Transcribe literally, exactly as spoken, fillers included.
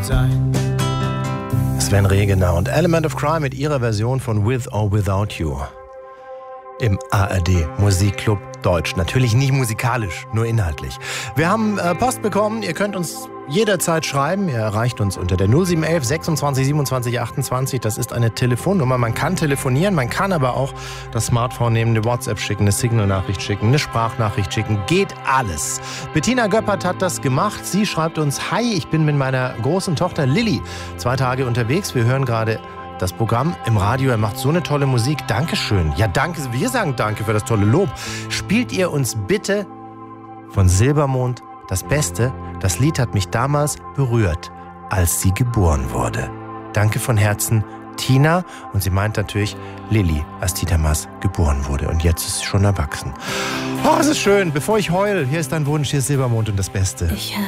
sein. Sven Regener und Element of Crime mit ihrer Version von With or Without You. Im A R D Musikclub Deutsch. Natürlich nicht musikalisch, nur inhaltlich. Wir haben äh, Post bekommen. Ihr könnt uns jederzeit schreiben. Ihr erreicht uns unter der null sieben eins eins sechsundzwanzig siebenundzwanzig achtundzwanzig. Das ist eine Telefonnummer. Man kann telefonieren, man kann aber auch das Smartphone nehmen, eine WhatsApp schicken, eine Signal-Nachricht schicken, eine Sprachnachricht schicken. Geht alles. Bettina Göppert hat das gemacht. Sie schreibt uns: Hi, ich bin mit meiner großen Tochter Lilly zwei Tage unterwegs. Wir hören gerade das Programm im Radio. Er macht so eine tolle Musik. Dankeschön. Ja, danke. Wir sagen danke für das tolle Lob. Spielt ihr uns bitte von Silbermond das Beste? Das Lied hat mich damals berührt, als sie geboren wurde. Danke von Herzen, Tina. Und sie meint natürlich Lilly, als die damals geboren wurde. Und jetzt ist sie schon erwachsen. Oh, es ist schön. Bevor ich heul, hier ist dein Wunsch, hier ist Silbermond und das Beste. Ich